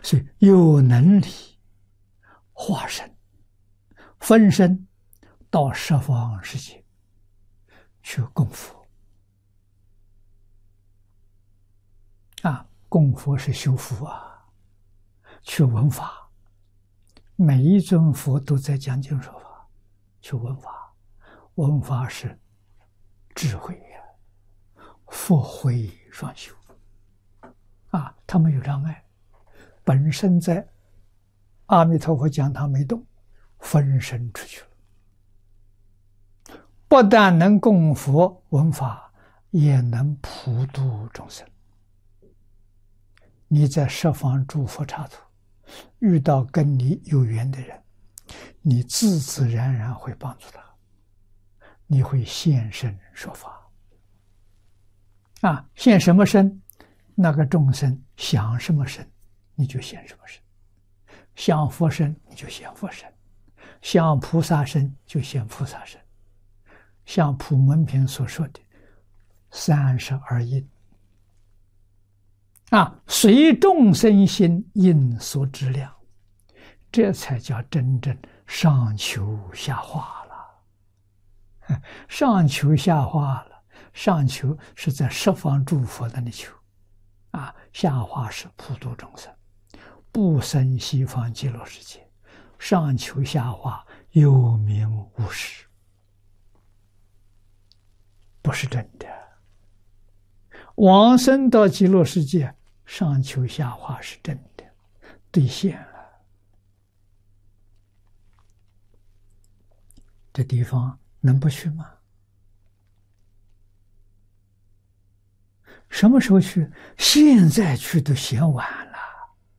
所以有能力化身、分身到十方世界去供佛啊！供佛是修福啊，去闻法。每一尊佛都在讲经说法，去闻法。闻法是智慧呀，佛慧双修啊！他没有障碍，本身在阿弥陀佛讲堂没动，分身出去了。不但能供佛闻法，也能普度众生。你在十方诸佛刹土遇到跟你有缘的人，你自自然然会帮助他，你会现身说法啊！现什么身？那个众生想什么身，你就现什么身；想佛身，你就现佛身；像菩萨身，就现菩萨身。像普门品所说的32因啊，随众生心应所知量，这才叫真正上求下化了。上求下化了，上求是在十方诸佛那里求啊，下化是普度众生，不生西方极乐世界。上求下化，有名无实，不是真的。往生到极乐世界，上求下化是真的，兑现了。这地方能不去吗？什么时候去？现在去都嫌晚